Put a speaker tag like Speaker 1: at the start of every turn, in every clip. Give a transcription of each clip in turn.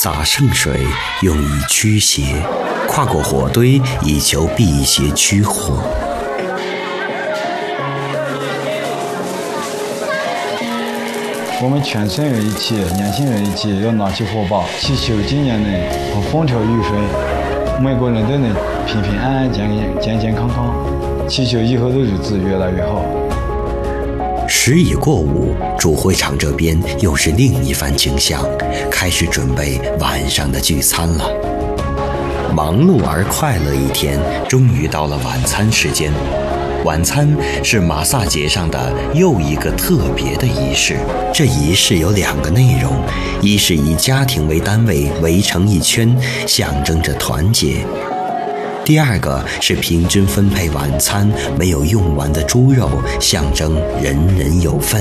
Speaker 1: 洒圣水用以驱邪，跨过火堆以求辟邪驱火。
Speaker 2: 我们全村人一起，年轻人一起要拿起火把，祈求今年能风调雨顺，每个人都能平平安安、健健康康，祈求以后的日子越来越好。
Speaker 1: 时已过午，主会场这边又是另一番景象，开始准备晚上的聚餐了。忙碌而快乐一天，终于到了晚餐时间。晚餐是马萨节上的又一个特别的仪式。这仪式有2个内容，一是以家庭为单位围成一圈，象征着团结；第2个是平均分配晚餐没有用完的猪肉，象征人人有份。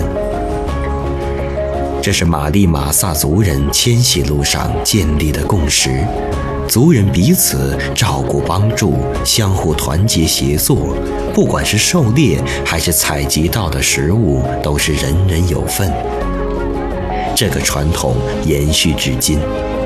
Speaker 1: 这是玛丽玛萨族人迁徙路上建立的共识。族人彼此照顾帮助，相互团结协作，不管是狩猎还是采集到的食物，都是人人有份。这个传统延续至今。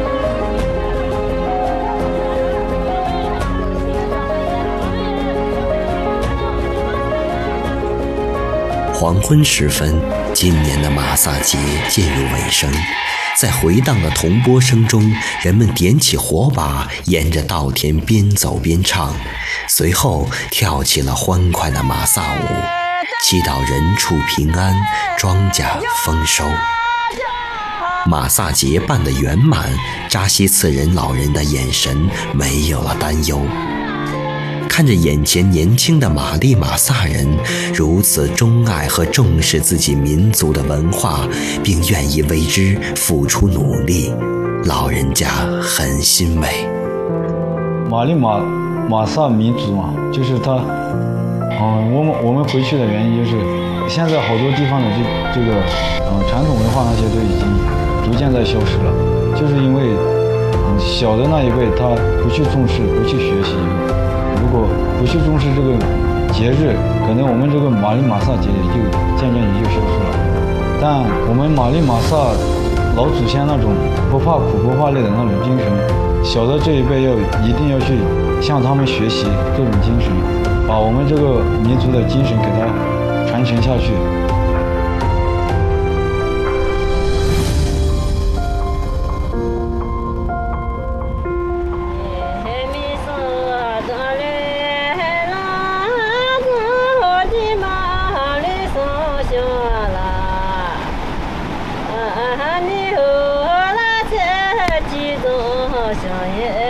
Speaker 1: 黄昏时分，今年的马萨节渐入尾声。在回荡的铜钵声中，人们点起火把，沿着稻田边走边唱，随后跳起了欢快的马萨舞，祈祷人畜平安，庄稼丰收。马萨节办得圆满，扎西次人老人的眼神没有了担忧。看着眼前年轻的玛丽玛萨人如此钟爱和重视自己民族的文化，并愿意为之付出努力，老人家很欣慰。
Speaker 2: 玛丽玛萨民族嘛，就是他，我们回去的原因就是，现在好多地方的这个传统文化那些都已经逐渐在消失了，就是因为小的那一辈他不去重视，不去学习。如果不去重视这个节日，可能我们这个玛丽玛萨节渐渐消失了。但我们玛丽玛萨老祖先那种不怕苦不怕累的那种精神，小的这一辈一定要去向他们学习这种精神，把我们这个民族的精神给它传承下去。
Speaker 3: 你和那些激动相依。